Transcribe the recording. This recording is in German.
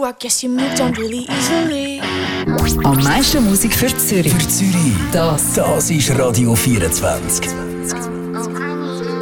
you, I guess you moved on really easily. Am meisten Musik für Zürich. Für Zürich. Das ist Radio 24.